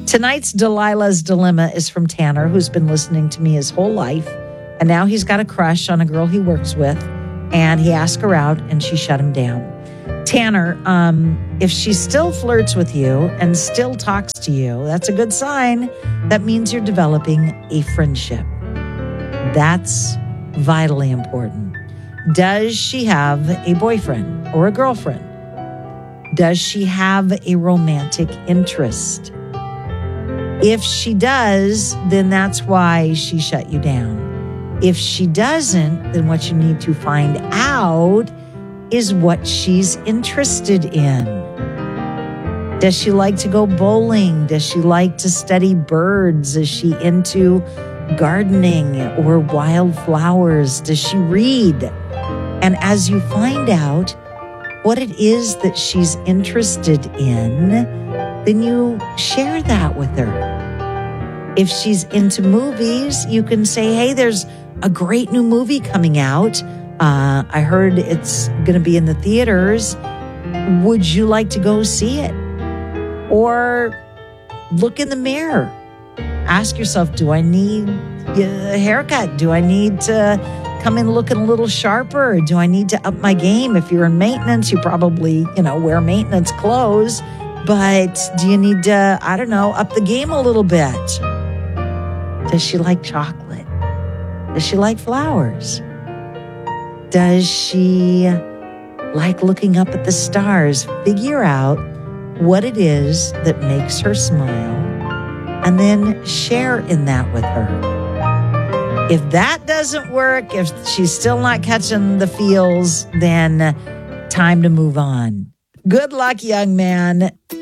Tonight's Delilah's Dilemma is from Tanner, who's been listening to me his whole life. And now he's got a crush on a girl he works with. And he asked her out and she shut him down. Tanner, if she still flirts with you and still talks to you, that's a good sign. That means you're developing a friendship. That's vitally important. Does she have a boyfriend or a girlfriend? Does she have a romantic interest? If she does, then that's why she shut you down. If she doesn't, then what you need to find out is what she's interested in. Does she like to go bowling? Does she like to study birds? Is she into gardening or wildflowers? Does she read? And as you find out what it is that she's interested in, then you share that with her. If she's into movies, you can say, hey, there's a great new movie coming out. I heard it's going to be in the theaters. Would you like to go see it? Or look in the mirror. Ask yourself, do I need a haircut? Do I need to come in looking a little sharper? Do I need to up my game? If you're in maintenance, you probably, wear maintenance clothes. But do you need to, up the game a little bit? Does she like chocolate? Does she like flowers? Does she like looking up at the stars? Figure out what it is that makes her smile and then share in that with her. If that doesn't work, if she's still not catching the feels, then time to move on. Good luck, young man.